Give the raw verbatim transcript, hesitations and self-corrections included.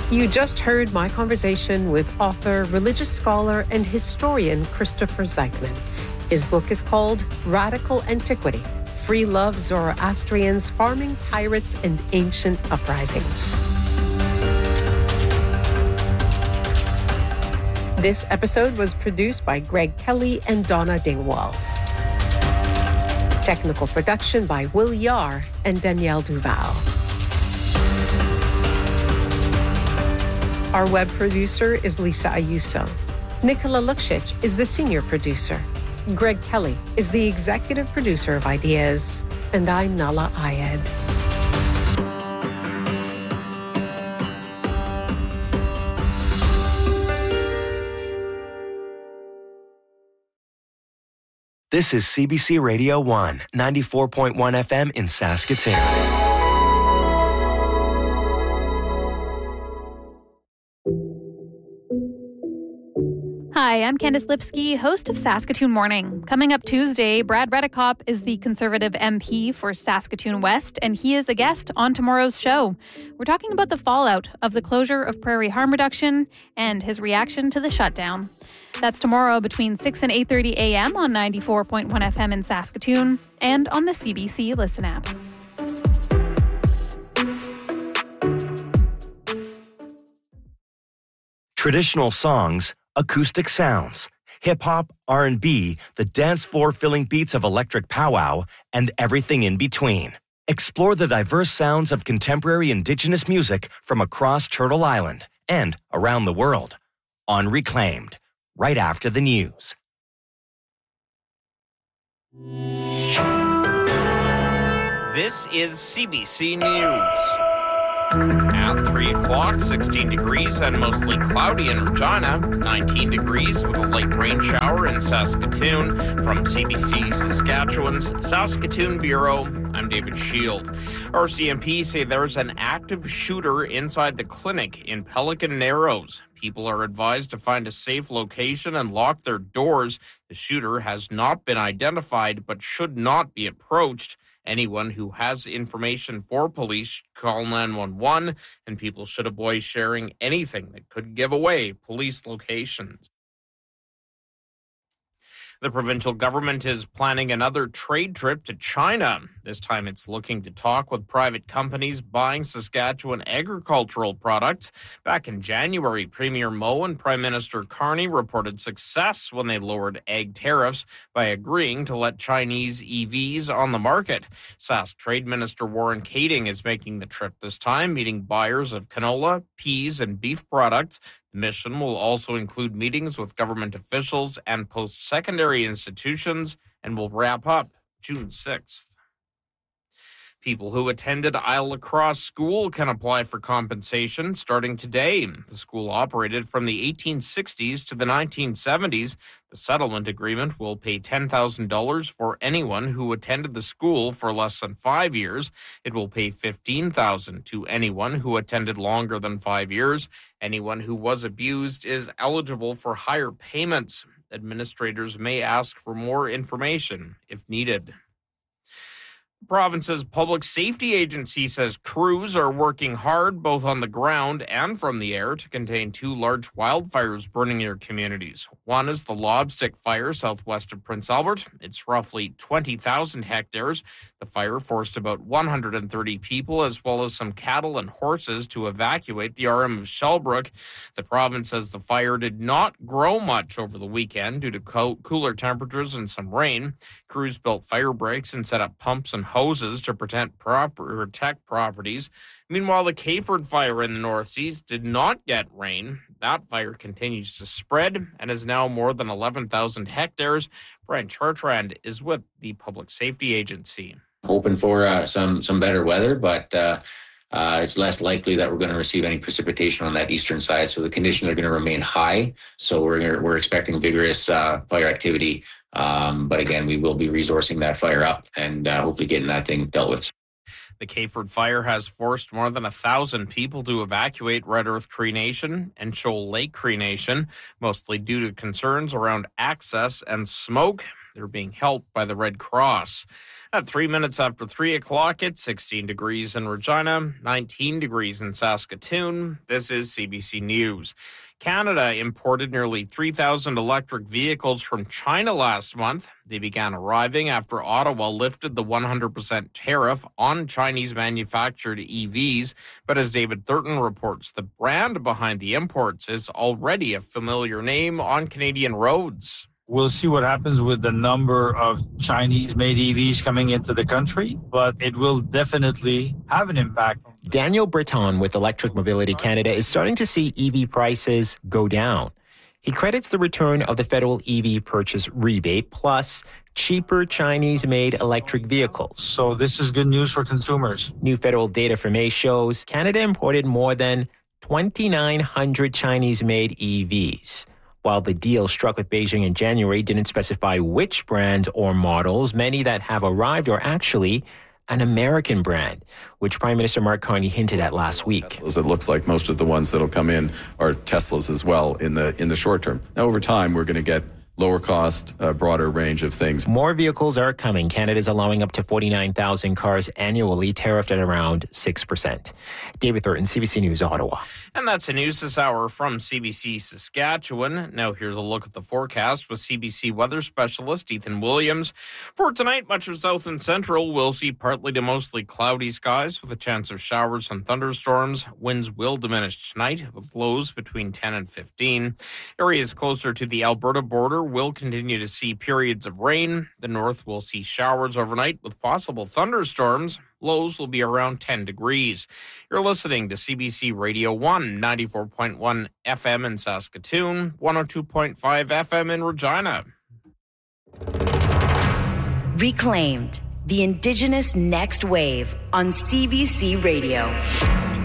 You just heard my conversation with author, religious scholar, and historian Christopher Zeichmann. His book is called Radical Antiquity: Free Love, Zoroastrians, Farming Pirates, and Ancient Uprisings. This episode was produced by Greg Kelly and Donna Dingwall. Technical production by Will Yar and Danielle Duval. Our web producer is Lisa Ayuso. Nicola Luksic is the senior producer. Greg Kelly is the executive producer of Ideas. And I'm Nala Ayed. This is C B C Radio one, ninety-four point one F M in Saskatoon. Hi, I'm Candice Lipsky, host of Saskatoon Morning. Coming up Tuesday, Brad Redekop is the Conservative M P for Saskatoon West, and he is a guest on tomorrow's show. We're talking about the fallout of the closure of Prairie Harm Reduction and his reaction to the shutdown. That's tomorrow between six and eight thirty a.m. on ninety-four point one F M in Saskatoon and on the C B C Listen app. Traditional songs, acoustic sounds, hip-hop, R and B, the dance floor-filling beats of electric powwow, and everything in between. Explore the diverse sounds of contemporary Indigenous music from across Turtle Island and around the world on Reclaimed, right after the news. This is C B C News. At three o'clock, sixteen degrees and mostly cloudy in Regina, nineteen degrees with a light rain shower in Saskatoon. From C B C Saskatchewan's Saskatoon Bureau, I'm David Shield. R C M P say there's an active shooter inside the clinic in Pelican Narrows. People are advised to find a safe location and lock their doors. The shooter has not been identified but should not be approached. Anyone who has information for police should call nine one one, and people should avoid sharing anything that could give away police locations. The provincial government is planning another trade trip to China. This time it's looking to talk with private companies buying Saskatchewan agricultural products. Back in January, Premier Moe and Prime Minister Carney reported success when they lowered ag tariffs by agreeing to let Chinese E Vs on the market. Sask Trade Minister Warren Kading is making the trip this time, meeting buyers of canola, peas, and beef products. The mission will also include meetings with government officials and post-secondary institutions and will wrap up June sixth. People who attended Isle Lacrosse School can apply for compensation starting today. The school operated from the eighteen sixties to the nineteen seventies. The settlement agreement will pay ten thousand dollars for anyone who attended the school for less than five years. It will pay fifteen thousand dollars to anyone who attended longer than five years. Anyone who was abused is eligible for higher payments. Administrators may ask for more information if needed. The province's public safety agency says crews are working hard both on the ground and from the air to contain two large wildfires burning near communities. One is the Lobstick Fire southwest of Prince Albert. It's roughly twenty thousand hectares. The fire forced about one hundred thirty people as well as some cattle and horses to evacuate the R M of Shellbrook. The province says the fire did not grow much over the weekend due to co- cooler temperatures and some rain. Crews built fire breaks and set up pumps and hoses to protect, prop- protect properties. Meanwhile, the Cayford fire in the North Seas did not get rain. That fire continues to spread and is now more than eleven thousand hectares. Brian Chartrand is with the Public Safety Agency. Hoping for uh, some some better weather, but uh, uh, it's less likely that we're going to receive any precipitation on that eastern side. So the conditions are going to remain high. So we're we're expecting vigorous uh, fire activity. Um, but again, we will be resourcing that fire up and uh, hopefully getting that thing dealt with. The Cayford fire has forced more than a thousand people to evacuate Red Earth Cree Nation and Shoal Lake Cree Nation, mostly due to concerns around access and smoke. They're being helped by the Red Cross. At three minutes after three o'clock, it's sixteen degrees in Regina, nineteen degrees in Saskatoon. This is C B C News. Canada imported nearly three thousand electric vehicles from China last month. They began arriving after Ottawa lifted the one hundred percent tariff on Chinese-manufactured E Vs. But as David Thurton reports, the brand behind the imports is already a familiar name on Canadian roads. We'll see what happens with the number of Chinese-made E Vs coming into the country, but it will definitely have an impact. Daniel Breton with Electric Mobility Canada is starting to see E V prices go down. He credits the return of the federal E V purchase rebate plus cheaper Chinese-made electric vehicles. So this is good news for consumers. New federal data from May shows Canada imported more than twenty-nine hundred Chinese-made E Vs. While the deal struck with Beijing in January didn't specify which brands or models, many that have arrived are actually an American brand, which Prime Minister Mark Carney hinted at last week. Teslas, it looks like most of the ones that'll come in are Teslas as well in the in the short term. Now, over time, we're going to get lower cost, a broader range of things. More vehicles are coming. Canada's allowing up to forty-nine thousand cars annually, tariffed at around six percent. David Thurton, C B C News, Ottawa. And that's the news this hour from C B C Saskatchewan. Now here's a look at the forecast with C B C weather specialist Ethan Williams. For tonight, much of south and central will see partly to mostly cloudy skies with a chance of showers and thunderstorms. Winds will diminish tonight with lows between ten and fifteen. Areas closer to the Alberta border will continue to see periods of rain. The north will see showers overnight with possible thunderstorms. Lows will be around ten degrees. You're listening to C B C Radio one, ninety-four point one F M in Saskatoon, one oh two point five F M in Regina. Reclaimed, the Indigenous Next Wave on C B C Radio.